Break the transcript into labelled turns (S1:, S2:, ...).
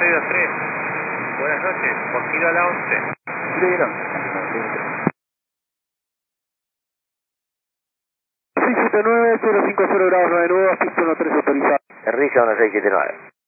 S1: 623. Buenas noches, por giro a la 11.
S2: Sí, no. 679, 050 grados 9 nuevos, pista 13 autorizado.
S3: Risa 1679.